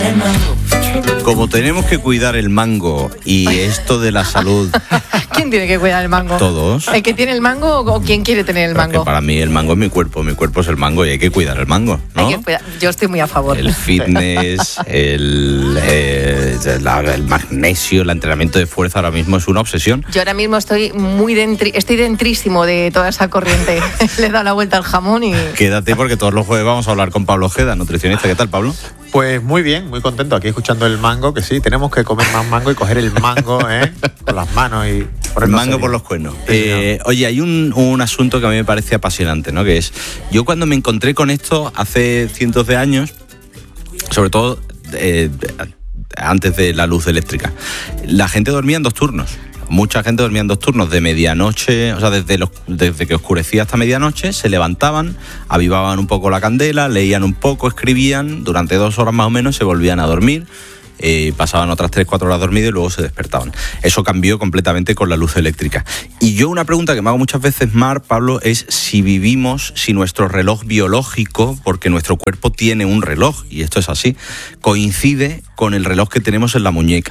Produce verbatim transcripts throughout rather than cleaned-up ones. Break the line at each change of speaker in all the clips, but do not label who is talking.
el mango.
Como tenemos que cuidar el mango y esto de la salud...
¿Quién tiene que cuidar el mango?
Todos.
¿El que tiene el mango o quién quiere tener el
Pero
mango?
que para mí el mango es mi cuerpo, mi cuerpo es el mango y hay que cuidar el mango, ¿no?
Hay que cuidar. Yo estoy muy a favor.
El fitness, el, eh, la- el magnesio, el entrenamiento de fuerza ahora mismo es una obsesión.
Yo ahora mismo estoy muy dentri, estoy dentrísimo de toda esa corriente. Le he dado la vuelta al jamón y...
Quédate porque todos los jueves vamos a hablar con Pablo Ojeda, nutricionista. ¿Qué tal, Pablo?
Pues muy bien, muy contento aquí escuchando el mango, que sí, tenemos que comer más mango y coger el mango, ¿eh? Con las manos y ponernos
Mango
serio.
por los cuernos.
Sí,
Eh, oye, hay un, un asunto que a mí me parece apasionante, ¿no? Que es, yo cuando me encontré con esto hace cientos de años, sobre todo eh, antes de la luz eléctrica, la gente dormía en dos turnos. Mucha gente dormía en dos turnos, de medianoche, o sea, desde, los, desde que oscurecía hasta medianoche, se levantaban, avivaban un poco la candela, leían un poco, escribían, durante dos horas más o menos se volvían a dormir, eh, pasaban otras tres, cuatro horas dormidos y luego se despertaban. Eso cambió completamente con la luz eléctrica. Y yo una pregunta que me hago muchas veces, Mar, Pablo, es si vivimos, si nuestro reloj biológico, porque nuestro cuerpo tiene un reloj, y esto es así, coincide con el reloj que tenemos en la muñeca.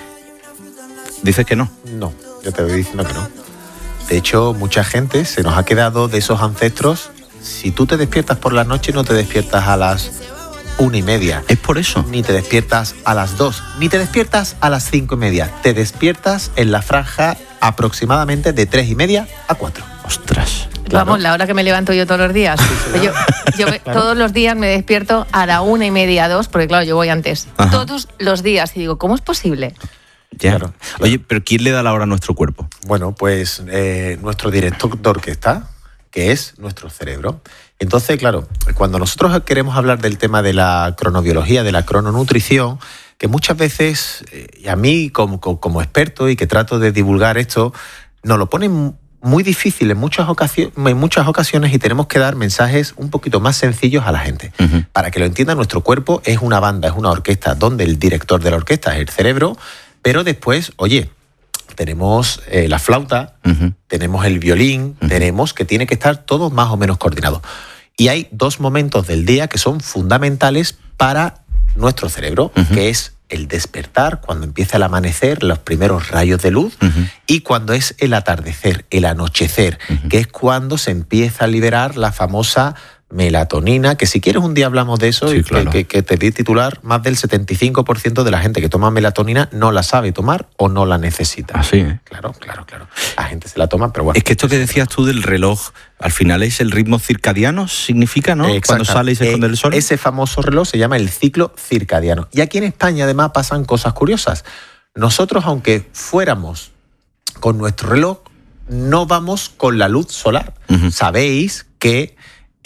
Dices que no.
No, yo te voy diciendo que no. De hecho, mucha gente se nos ha quedado de esos ancestros. Si tú te despiertas por la noche, no te despiertas a las una y media.
Es por eso.
Ni te despiertas a las dos, ni te despiertas a las cinco y media. Te despiertas en la franja aproximadamente de tres y media a cuatro.
Ostras.
Claro.
Vamos, la hora que me levanto yo todos los días. Yo, yo me-
Claro.
todos los días me despierto a la una y media, dos, porque claro, yo voy antes.
Ajá.
Todos los días. Y digo, ¿cómo es posible?
Ya.
Claro, claro.
Oye, pero ¿quién le da la hora a nuestro cuerpo?
Bueno, pues eh, nuestro director de orquesta, que es nuestro cerebro. Entonces, claro, cuando nosotros queremos hablar del tema de la cronobiología, de la crononutrición, que muchas veces, eh, y a mí como, como, como experto y que trato de divulgar esto, nos lo ponen muy difícil en muchas, ocasiones, en muchas ocasiones y tenemos que dar mensajes un poquito más sencillos a la gente.
Ujú.
Para que lo entienda, nuestro cuerpo es una banda, es una orquesta, donde el director de la orquesta es el cerebro, pero después, oye, tenemos eh, la flauta,
Ujú.
tenemos el violín,
Ujú.
tenemos que tiene que estar todo más o menos coordinado. Y hay dos momentos del día que son fundamentales para nuestro cerebro,
Ujú.
que es el despertar, cuando empieza el amanecer, los primeros rayos de luz,
Ujú.
y cuando es el atardecer, el anochecer,
Ujú.
que es cuando se empieza a liberar la famosa melatonina, que si quieres un día hablamos de eso,
Sí,
y que-
claro.
que, que te di titular, más del setenta y cinco por ciento de la gente que toma melatonina no la sabe tomar o no la necesita.
Así, ¿eh?
Claro, claro, claro. La gente se la toma, pero bueno.
Es que esto que decías tú del reloj, al final es el ritmo circadiano, significa, ¿no? Cuando
Exactamente.
sale y se esconde
Eh,
el sol.
Ese famoso reloj se llama el ciclo circadiano. Y aquí en España además pasan cosas curiosas. Nosotros, aunque fuéramos con nuestro reloj, no vamos con la luz solar.
Ujú.
Sabéis que,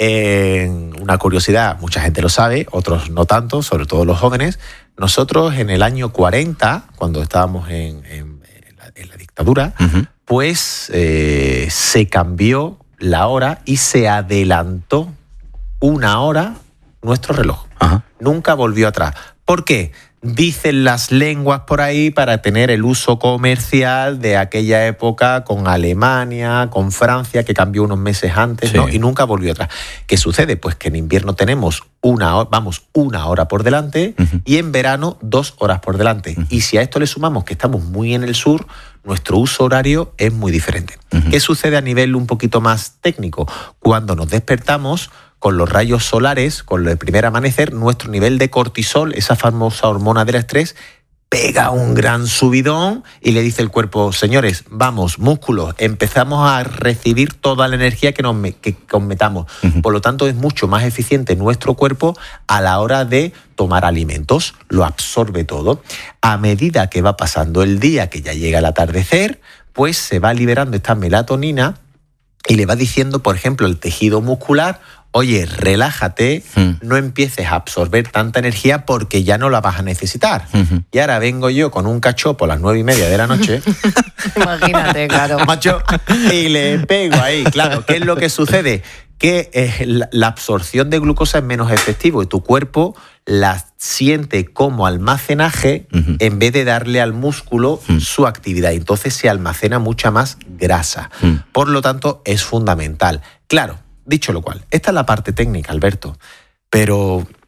eh, una curiosidad, mucha gente lo sabe, otros no tanto, sobre todo los jóvenes, nosotros en el año cuarenta, cuando estábamos en, en- en la, en la dictadura,
Ujú.
pues eh, se cambió la hora y se adelantó una hora nuestro reloj.
Ajá.
Nunca volvió atrás. ¿Por qué? Dicen las lenguas por ahí para tener el uso comercial de aquella época con Alemania, con Francia, que cambió unos meses antes,
Sí.
¿no? Y nunca volvió atrás. ¿Qué sucede? Pues que en invierno tenemos una hora, vamos, una hora por delante,
Ujú.
y en verano dos horas por delante.
Ujú.
Y si a esto le sumamos que estamos muy en el sur, nuestro uso horario es muy diferente.
Ujú.
¿Qué sucede a nivel un poquito más técnico? Cuando nos despertamos con los rayos solares, con el primer amanecer, nuestro nivel de cortisol, esa famosa hormona del estrés, pega un gran subidón y le dice el cuerpo, señores, vamos, músculos, empezamos a recibir toda la energía que nos me- que, que metamos.
Ujú.
Por lo tanto, es mucho más eficiente nuestro cuerpo a la hora de tomar alimentos, lo absorbe todo. A medida que va pasando el día, que ya llega el atardecer, pues se va liberando esta melatonina y le va diciendo, por ejemplo, el tejido muscular, oye, relájate,
Mm.
no empieces a absorber tanta energía porque ya no la vas a necesitar.
Ujú.
Y ahora vengo yo con un cachopo a las nueve y media de la noche,
Imagínate, claro.
macho, y le pego ahí. Claro, ¿qué es lo que sucede? Que eh, la, la absorción de glucosa es menos efectivo y tu cuerpo la siente como almacenaje
Ujú.
en vez de darle al músculo
Mm.
su actividad. Entonces se almacena mucha más grasa.
Mm.
Por lo tanto, es fundamental. Claro, dicho lo cual, esta es la parte técnica, Alberto, pero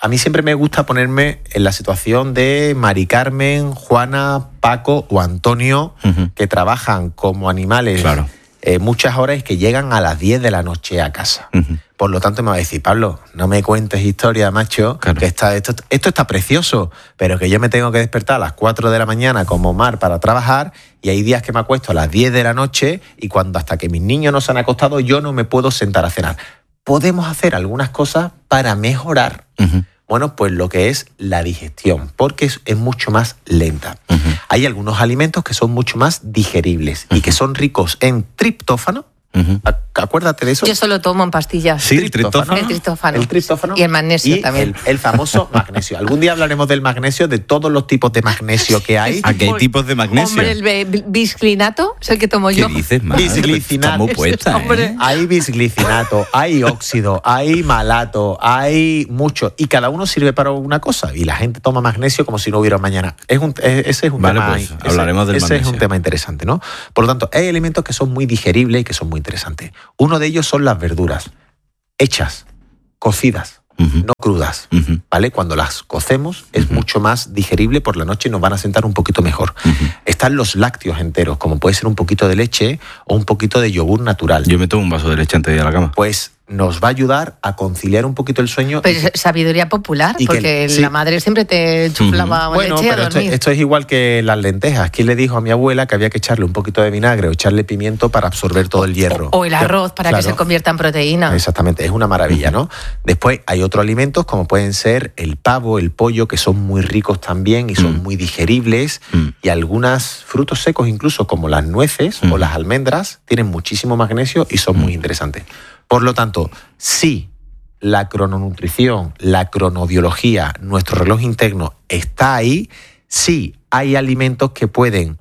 a mí siempre me gusta ponerme en la situación de Mari Carmen, Juana, Paco o Antonio, uh-huh. que trabajan como animales
claro.
eh, muchas horas y que llegan a las diez de la noche a casa. Uh-huh. Por lo tanto, me va a decir, Pablo, no me cuentes historia, macho, claro. que está, esto, esto está precioso, pero que yo me tengo que despertar a las cuatro de la mañana como Mar para trabajar, y hay días que me acuesto a las diez de la noche y cuando hasta que mis niños no se han acostado yo no me puedo sentar a cenar. Podemos hacer algunas cosas para mejorar, uh-huh. bueno, pues lo que es la digestión, porque es, es mucho más lenta. Uh-huh. Hay algunos alimentos que son mucho más digeribles uh-huh. y que son ricos en triptófano. Uh-huh. Acuérdate de eso.
Yo solo tomo en pastillas.
Sí, el triptófano.
El triptófano.
El triptófano.
Y el magnesio
y
también.
El, el famoso magnesio. Algún día hablaremos del magnesio, de todos los tipos de magnesio que hay.
¿A qué hay tipos de magnesio?
Hombre, el bisglinato es el que tomo
¿Qué
yo.
¿Qué dices, madre?
Bisglicinato.
Está muy puesta, ¿eh?
Hay bisglicinato, hay óxido, hay malato, hay mucho. Y cada uno sirve para una cosa. Y la gente toma magnesio como si no hubiera mañana. Es un, ese es un
vale,
tema.
Pues,
ese,
hablaremos del
ese
magnesio.
es un tema interesante, ¿no? Por lo tanto, hay alimentos que son muy digeribles y que son muy interesantes. Uno de ellos son las verduras, hechas, cocidas, uh-huh. no crudas, uh-huh. ¿vale? Cuando las cocemos es uh-huh. mucho más digerible por la noche y nos van a sentar un poquito mejor. Uh-huh. Están los lácteos enteros, como puede ser un poquito de leche o un poquito de yogur natural.
Yo me tomo un vaso de leche antes de ir a la cama.
Pues nos va a ayudar a conciliar un poquito el sueño.
Pero es sabiduría popular, porque que, sí. la madre siempre te chuflaba uh-huh.
bueno,
leche
pero
a dormir.
Esto, esto es igual que las lentejas. ¿Quién le dijo a mi abuela que había que echarle un poquito de vinagre o echarle pimiento para absorber todo el hierro?
O, o el arroz para claro. que se convierta en proteína.
Exactamente, es una maravilla, ¿no? Después hay otros alimentos como pueden ser el pavo, el pollo, que son muy ricos también y son mm. muy digeribles. Mm. Y algunos frutos secos, incluso como las nueces mm. o las almendras, tienen muchísimo magnesio y son mm. muy interesantes. Por lo tanto, sí, la crononutrición, la cronobiología, nuestro reloj interno está ahí, sí, hay alimentos que pueden,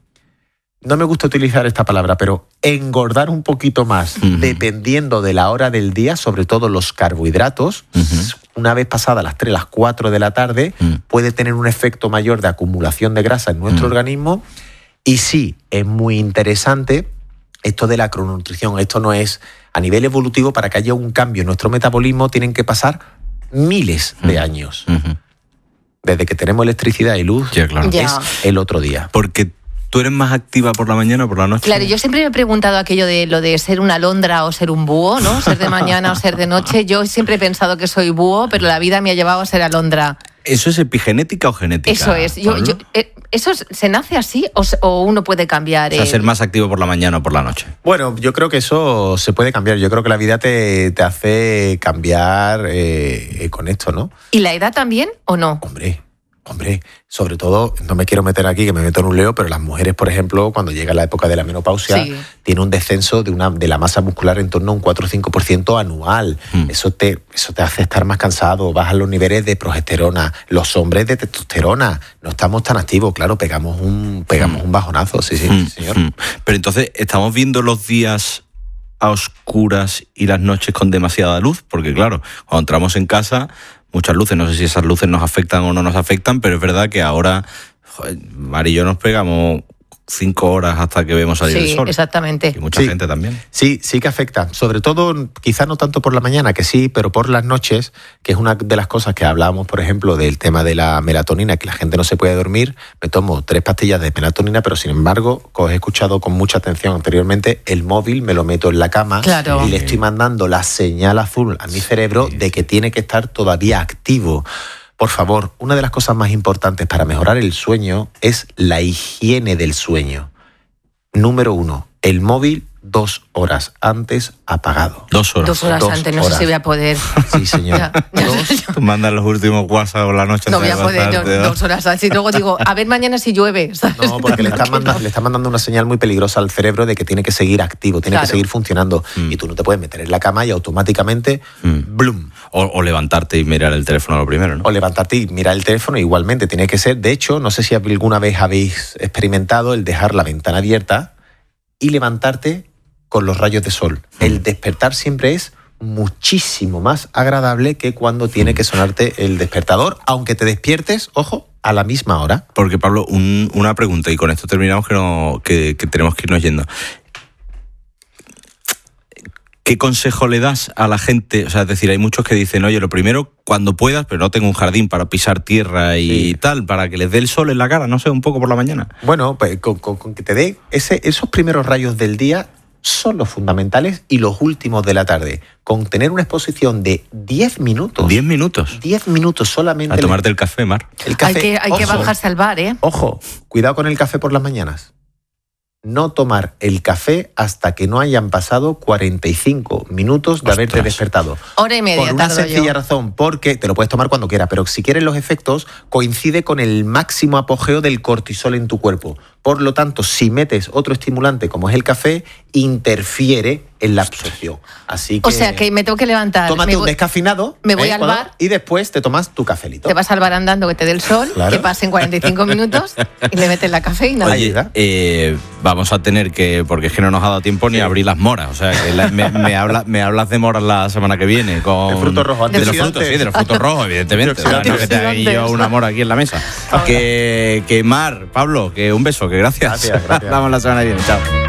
no me gusta utilizar esta palabra, pero engordar un poquito más, uh-huh. dependiendo de la hora del día, sobre todo los carbohidratos, uh-huh. una vez pasada las tres, las cuatro de la tarde, uh-huh. puede tener un efecto mayor de acumulación de grasa en nuestro uh-huh. organismo, y sí, es muy interesante esto de la crononutrición. Esto no es a nivel evolutivo, para que haya un cambio en nuestro metabolismo tienen que pasar miles de años. Uh-huh. Desde que tenemos electricidad y luz,
ya, claro.
es el otro día.
Porque ¿tú eres más activa por la mañana o por la noche?
Claro, yo siempre me he preguntado aquello de lo de ser una alondra o ser un búho, ¿no? Ser de mañana o ser de noche. Yo siempre he pensado que soy búho, pero la vida me ha llevado a ser alondra.
¿Eso es epigenética o genética?
Eso es. Yo, yo, ¿Eso se nace así o, o uno puede cambiar?
O sea, ser más activo por la mañana o por la noche.
Bueno, yo creo que eso se puede cambiar. Yo creo que la vida te, te hace cambiar eh, con esto, ¿no?
¿Y la edad también o no?
Hombre, hombre, sobre todo, no me quiero meter aquí, que me meto en un lío, pero las mujeres, por ejemplo, cuando llega la época de la menopausia, sí. tiene un descenso de, una, de la masa muscular en torno a un cuatro o cinco por ciento anual. Mm. Eso, te, eso te hace estar más cansado, bajan los niveles de progesterona, los hombres de testosterona. No estamos tan activos, claro, pegamos un, pegamos mm. un bajonazo, sí, sí, mm. señor. Mm.
Pero entonces, ¿estamos viendo los días a oscuras y las noches con demasiada luz? Porque claro, cuando entramos en casa, muchas luces, no sé si esas luces nos afectan o no nos afectan, pero es verdad que ahora, joder, Mari y yo nos pegamos cinco horas hasta que vemos salir
sí,
el sol.
Sí, exactamente.
Y mucha
sí,
gente también.
Sí, sí que afecta. Sobre todo, quizá no tanto por la mañana, que sí, pero por las noches, que es una de las cosas que hablábamos, por ejemplo, del tema de la melatonina, que la gente no se puede dormir. Me tomo tres pastillas de melatonina, pero sin embargo, como os he escuchado con mucha atención anteriormente, el móvil me lo meto en la cama
claro.
y le estoy mandando la señal azul a mi cerebro sí. de que tiene que estar todavía activo. Por favor, una de las cosas más importantes para mejorar el sueño es la higiene del sueño. Número uno, el móvil dos horas antes apagado.
Dos horas.
Dos horas
dos
antes, no
horas.
sé si voy a poder.
Sí, señor.
Dos. Tú mandas los últimos WhatsApp por la noche.
No voy a poder, yo, dos horas antes. Y luego digo, a ver mañana si llueve, ¿sabes?
No, porque le estás mandando, le está mandando una señal muy peligrosa al cerebro de que tiene que seguir activo, tiene claro. que seguir funcionando. Mm. Y tú no te puedes meter en la cama y automáticamente, mm. ¡blum!
O, o levantarte y mirar el teléfono lo primero, ¿no?
O levantarte y mirar el teléfono igualmente. Tiene que ser, de hecho, no sé si alguna vez habéis experimentado el dejar la ventana abierta y levantarte con los rayos de sol. Mm. El despertar siempre es muchísimo más agradable que cuando tiene que sonarte el despertador, aunque te despiertes, ojo, a la misma hora.
Porque, Pablo, un, una pregunta, y con esto terminamos que, no, que, que tenemos que irnos yendo. ¿qué consejo le das a la gente? O sea, es decir, hay muchos que dicen, oye, lo primero, cuando puedas, pero no tengo un jardín para pisar tierra y sí. tal, para que les dé el sol en la cara, no sé, un poco por la mañana.
Bueno, pues con, con, con que te dé ese, esos primeros rayos del día son los fundamentales y los últimos de la tarde. Con tener una exposición de diez minutos.
diez minutos.
diez minutos solamente.
A tomarte el café, Mar.
El café.
Hay que, hay que bajarse al bar, ¿eh?
Ojo, cuidado con el café por las mañanas. No tomar el café hasta que no hayan pasado cuarenta y cinco minutos de Ostras. haberte despertado.
Hora y media.
Por una
tardo
sencilla
yo.
razón, porque te lo puedes tomar cuando quieras, pero si quieres los efectos, coincide con el máximo apogeo del cortisol en tu cuerpo. Por lo tanto, si metes otro estimulante como es el café, interfiere en la absorción. Así que,
o sea, que me tengo que levantar.
Tómate
me
un
voy,
descafeinado.
Me voy
¿eh?
al bar.
Y después te tomas tu cafelito.
Te vas al bar andando, que te dé el sol, claro. que pasen cuarenta y cinco minutos y le metes la cafeína.
Oye, eh, vamos a tener que, porque es que no nos ha dado tiempo ni sí. a abrir las moras. O sea, que la, me, me, habla, me hablas de moras la semana que viene. Con,
de frutos rojos.
De los frutos, sí, de los frutos rojos, evidentemente. O sea, no que te haga yo una mora aquí en la mesa. que, que Mar, Pablo, que un beso, que gracias.
Gracias, gracias.
Vamos la semana que viene, chao.